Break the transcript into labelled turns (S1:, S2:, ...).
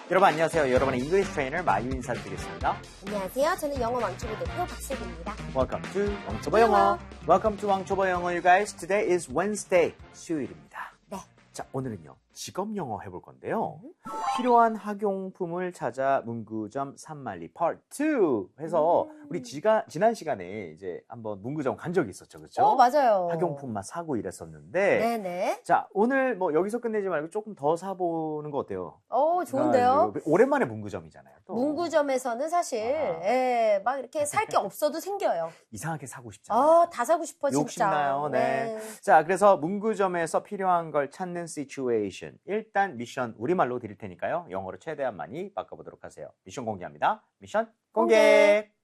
S1: 여러분 안녕하세요. 여러분의 잉글리시 트레이너 마유 인사드리겠습니다.
S2: 안녕하세요. 저는 영어 왕초보 대표 박슬기입니다.
S1: Welcome to 왕초보 영어. Welcome to 왕초보 영어, you guys. Today is Wednesday, 수요일입니다.
S2: 네.
S1: 자, 오늘은요. 직업 영어 해볼 건데요. 필요한 학용품을 찾아 문구점 산말리 Part 2 해서 우리 지난 시간에 이제 한번 문구점 간 적이 있었죠. 그렇죠?
S2: 맞아요.
S1: 학용품만 사고 이랬었는데
S2: 네네.
S1: 자, 오늘 뭐 여기서 끝내지 말고 조금 더 사보는 거 어때요?
S2: 좋은데요?
S1: 오랜만에 문구점이잖아요. 또.
S2: 문구점에서는 사실 막 이렇게 살 게 없어도 생겨요.
S1: 이상하게 사고 싶잖아요.
S2: 다 사고 싶어 진짜.
S1: 욕심나요. 네. 자, 그래서 문구점에서 필요한 걸 찾는 situation. 일단 미션 우리말로 드릴 테니까요. 영어로 최대한 많이 바꿔보도록 하세요. 미션 공개합니다. 미션 공개!